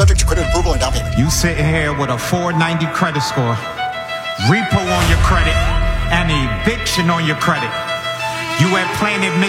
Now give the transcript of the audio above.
subject to credit approval and down payment. You sitting here with a 490 credit score, repo on your credit, and eviction on your credit. You at Planet